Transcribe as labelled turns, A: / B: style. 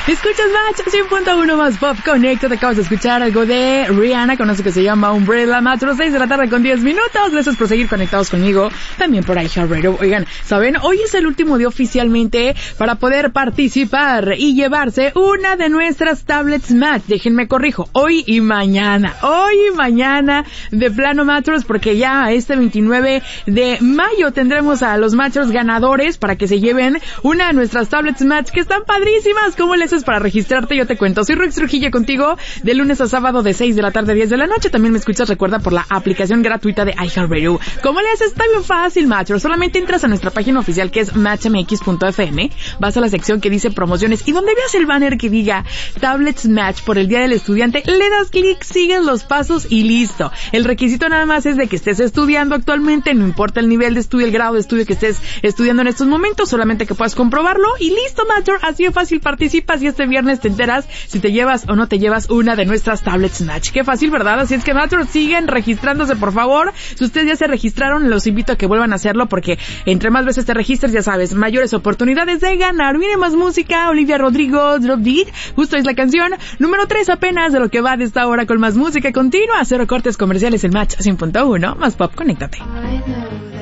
A: Escuchas Match 100.1 más Pop Connect. Te acabas de escuchar algo de Rihanna con eso que se llama Umbrella. Match, las 6 de la tarde con 10 minutos. Gracias por seguir conectados conmigo. También por iHeartRadio. Oigan, ¿saben? Hoy es el último día oficialmente para poder participar y llevarse una de nuestras tablets Match. Déjenme corrijo. Hoy y mañana. De plano Matchers, porque ya este 29 de mayo tendremos a los Matchers ganadores para que se lleven una de nuestras tablets Match que están padrísimas. ¿Cómo le haces para registrarte? Yo te cuento. Soy Rox Trujillo contigo de lunes a sábado de 6 de la tarde a 10 de la noche. También me escuchas, recuerda, por la aplicación gratuita de iHeartRadio. ¿Cómo le haces? Está bien fácil, Matcher. Solamente entras a nuestra página oficial que es matchmx.fm. Vas a la sección que dice promociones y donde veas el banner que diga Tablets Match por el Día del Estudiante, le das clic, sigues los pasos y listo. El requisito nada más es de que estés estudiando actualmente, no importa el nivel de estudio, el grado de estudio que estés estudiando en estos momentos, solamente que puedas comprobarlo y listo, Matcher. Así de fácil participas y este viernes te enteras si te llevas o no te llevas una de nuestras tablets Match. Qué fácil, ¿verdad? Así es que, Matcher, siguen registrándose, por favor. Si ustedes ya se registraron, los invito a que vuelvan a hacerlo porque entre más veces te registres, ya sabes, mayores oportunidades de ganar. Viene más música. Olivia Rodrigo, Drop Dead. Justo es la canción número 3 apenas de lo que va de esta hora con más música continua. Cero cortes comerciales en Match 100.1 más Pop. Conéctate.